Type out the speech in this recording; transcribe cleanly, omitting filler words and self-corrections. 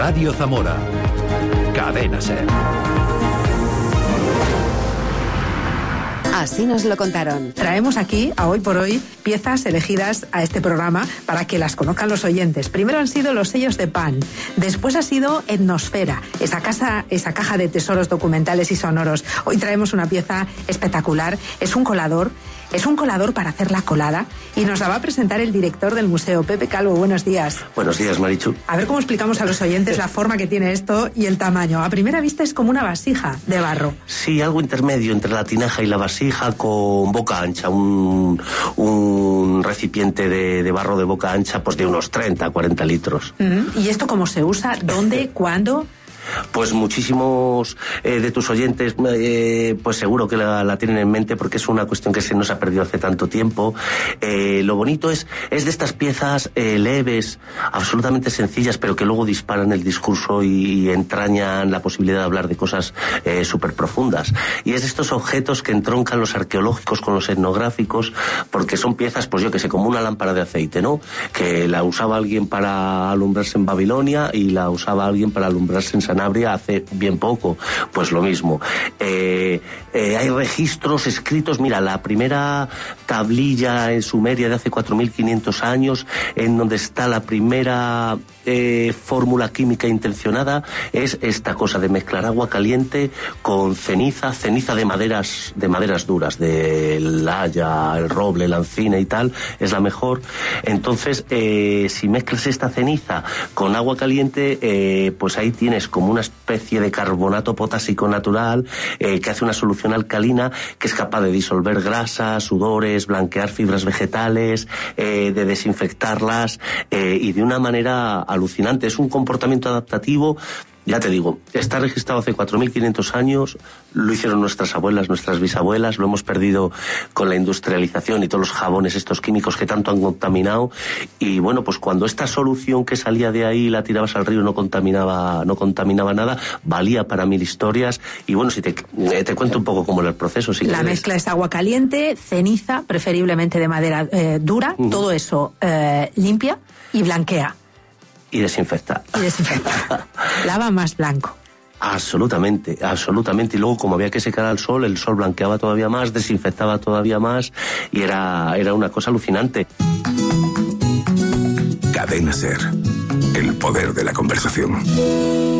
Radio Zamora. Cadena SER. Así nos lo contaron. Traemos aquí, a Hoy por Hoy, piezas elegidas a este programa para que las conozcan los oyentes. Primero han sido los sellos de Pan, después ha sido Etnosfera, esa caja de tesoros documentales y sonoros. Hoy traemos una pieza espectacular, es un colador para hacer la colada y nos la va a presentar el director del museo, Pepe Calvo. Buenos días. Buenos días, Marichu. A ver cómo explicamos a los oyentes la forma que tiene esto y el tamaño. A primera vista es como una vasija de barro. Sí, algo intermedio entre la tinaja y la vasija, con boca ancha, un recipiente de barro de boca ancha, pues de unos 30, 40 litros. ¿Y esto cómo se usa? ¿Dónde? ¿Cuándo? Pues muchísimos de tus oyentes pues seguro que la tienen en mente, porque es una cuestión que se nos ha perdido hace tanto tiempo. Lo bonito es de estas piezas leves, absolutamente sencillas, pero que luego disparan el discurso y entrañan la posibilidad de hablar de cosas súper profundas. Y es de estos objetos que entroncan los arqueológicos con los etnográficos, porque son piezas, pues yo que sé, como una lámpara de aceite, ¿no? Que la usaba alguien para alumbrarse en Babilonia y la usaba alguien para alumbrarse en Sanabria hace bien poco. Pues lo mismo. Hay registros escritos. Mira, la primera tablilla en Sumeria de hace 4.500 años, en donde está la primera fórmula química intencionada, es esta cosa de mezclar agua caliente con ceniza de maderas duras, de la haya, el roble, la encina y tal, es la mejor. Entonces, si mezclas esta ceniza con agua caliente, pues ahí tienes como una especie de carbonato potásico natural que hace una solución alcalina que es capaz de disolver grasas, sudores, blanquear fibras vegetales, de desinfectarlas y de una manera alucinante. Es un comportamiento adaptativo. Ya te digo, está registrado hace 4.500 años, lo hicieron nuestras abuelas, nuestras bisabuelas, lo hemos perdido con la industrialización y todos los jabones, estos químicos que tanto han contaminado. Y bueno, pues cuando esta solución que salía de ahí la tirabas al río, no contaminaba nada, valía para 1000 historias. Y bueno, si te cuento un poco cómo era el proceso. Si la mezcla es agua caliente, ceniza, preferiblemente de madera dura, todo eso limpia y blanquea. Y desinfecta. Lava más blanco. Absolutamente. Y luego, como había que secar al sol, el sol blanqueaba todavía más, desinfectaba todavía más, y era una cosa alucinante. Cadena SER. El poder de la conversación.